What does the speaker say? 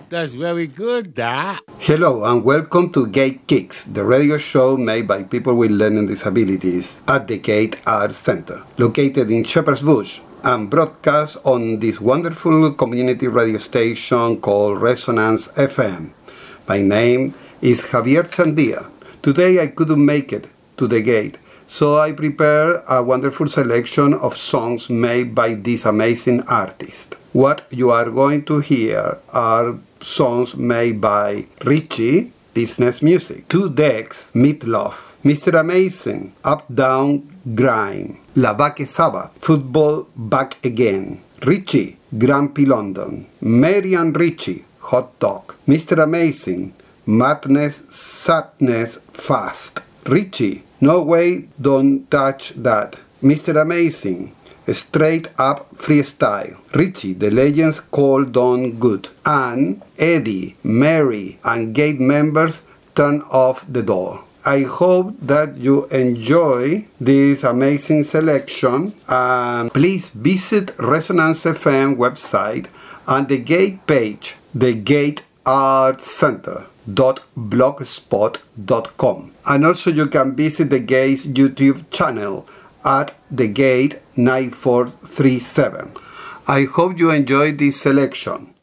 That's very good, Doc. Hello and welcome to Gate Kicks, the radio show made by people with learning disabilities at the Gate Arts Center, located in Shepherd's Bush, and broadcast on this wonderful community radio station called Resonance FM. My name is Javier Chandia. Today I couldn't make it to the Gate, so I prepared a wonderful selection of songs made by this amazing artist. What you are going to hear are songs made by Richie, Business Music, Two Decks, Meat Love, Mr. Amazing, Up Down Grind, La Black Sabbath, Football Back Again, Richie, Grumpy London, Mary and Richie, Hot Dog, Mr. Amazing, Madness, Sadness, Fast, Richie, No Way, Don't Touch That, Mr. Amazing, Straight Up Freestyle, Richie, The Legends Called On Good, and Eddie, Mary, and Gate members Turn Off the Door. I hope that you enjoy this amazing selection, and please visit Resonance FM website and the Gate page, the Gate Arts Center. .blogspot.com, and also you can visit the Gate's YouTube channel at the Gate 9437. I hope you enjoyed this selection.